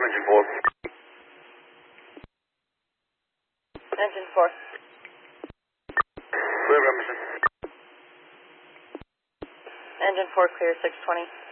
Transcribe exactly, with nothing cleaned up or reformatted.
engine four. Engine four. Clear, Emerson. Engine four clear, six twenty.